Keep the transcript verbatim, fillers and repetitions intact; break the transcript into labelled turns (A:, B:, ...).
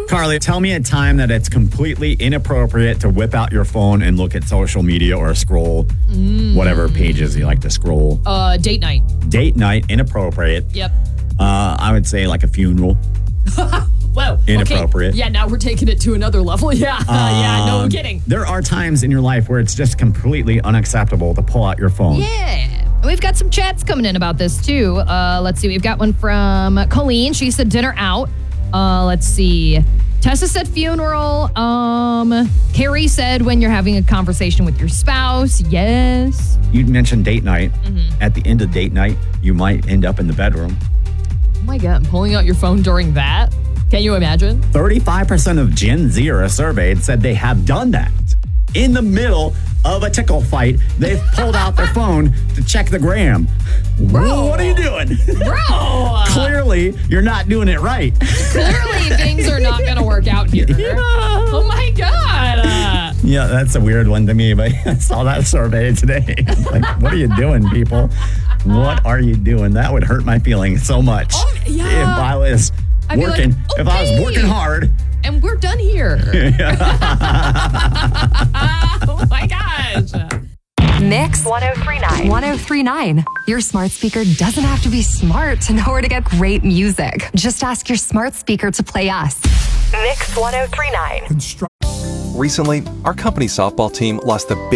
A: Carly, tell me a time that it's completely inappropriate to whip out your phone and look at social media or scroll mm. whatever pages you like to scroll.
B: Uh, date night.
A: Date night, inappropriate.
B: Yep.
A: Uh, I would say like a funeral.
B: Whoa.
A: Inappropriate.
B: Okay. Yeah, now we're taking it to another level. Yeah. Um, yeah, no kidding.
A: There are times in your life where it's just completely unacceptable to pull out your phone.
B: Yeah.
C: We've got some chats coming in about this, too. Uh, let's see. We've got one from Colleen. She said dinner out. Uh, let's see. Tessa said funeral. Um, Carrie said when you're having a conversation with your spouse. Yes.
A: You mentioned date night. Mm-hmm. At the end of date night, you might end up in the bedroom.
B: Oh, my God. Pulling out your phone during that? Can you imagine?
A: thirty-five percent of Gen Zers surveyed said they have done that. In the middle of a tickle fight, they've pulled out their phone to check the gram. Bro. What are you doing?
B: Bro.
A: Clearly, you're not doing it right.
B: Clearly, things are not going to work out here. Yeah. Oh, my God. Uh,
A: yeah, that's a weird one to me, but I saw that survey today. Like, what are you doing, people? What are you doing? That would hurt my feelings so much.
B: Oh, yeah.
A: If I was
B: I'd
A: working,
B: like, okay.
A: if I was working hard.
B: And we're done here. Oh, my gosh.
D: Mix one oh three point nine. one oh three point nine. Your smart speaker doesn't have to be smart to know where to get great music. Just ask your smart speaker to play us. Mix one oh three point nine.
E: Recently, our company softball team lost the big